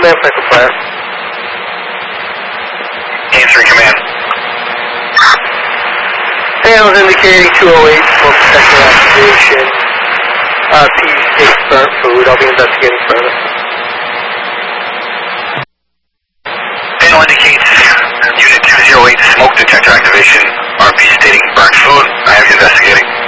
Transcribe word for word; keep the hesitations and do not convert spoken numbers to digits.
Command, Franklin Fire. Answering command. Panels indicating two oh eight smoke detector activation. Uh, P six burnt food. I'll be investigating further. Panel indicates Unit two oh eight smoke detector activation. R P stating burnt food. I am investigating.